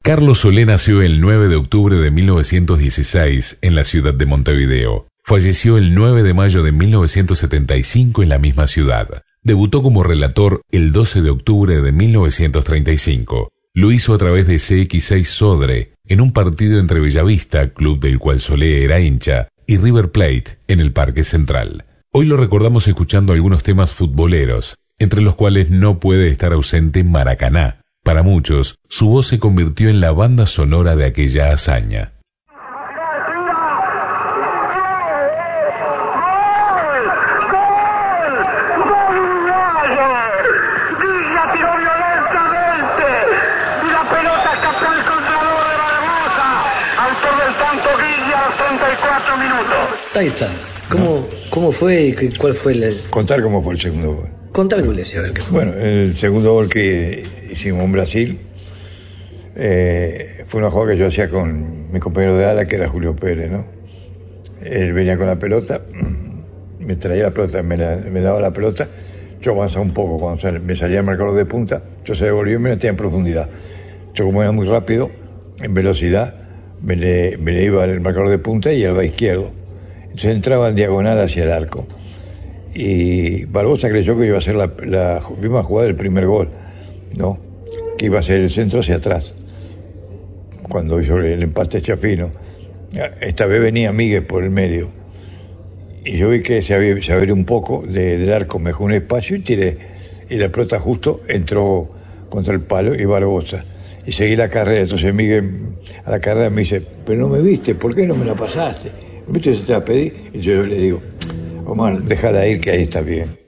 Carlos Solé nació el 9 de octubre de 1916 en la ciudad de Montevideo. Falleció el 9 de mayo de 1975 en la misma ciudad. Debutó como relator el 12 de octubre de 1935. Lo hizo a través de CX6 Sodre, en un partido entre Bellavista, club del cual Solé era hincha, y River Plate, en el Parque Central. Hoy lo recordamos escuchando algunos temas futboleros, entre los cuales no puede estar ausente Maracaná. Para muchos, su voz se convirtió en la banda sonora de aquella hazaña. Ahí está. ¿Cómo fue y cuál fue el...? Contar cómo fue el segundo gol. Contar el gol ese, a ver qué fue. Bueno, el segundo gol que hicimos en Brasil fue una jugada que yo hacía con mi compañero de ala, que era Julio Pérez, ¿no? Él venía con la pelota, me traía la pelota, me daba la pelota, yo avanzaba un poco, cuando me salía el marcador de punta, yo se devolvió y me metía en profundidad. Yo, como era muy rápido, en velocidad, me le iba al marcador de punta y al izquierdo. Entonces entraba en diagonal hacia el arco. Y Barbosa creyó que iba a ser la misma jugada del primer gol, ¿no? Que iba a ser el centro hacia atrás. Cuando hizo el empate Chafino, esta vez venía Miguel por el medio. Y yo vi que se abrió un poco del arco, me dejó un espacio y tiré. Y la pelota justo entró contra el palo y Barbosa. Y seguí la carrera. Entonces Miguel a la carrera me dice, pero no me viste, ¿por qué no me la pasaste? ¿Viste? Se te la pedí. Y yo le digo, Omar, déjala ir, que ahí está bien.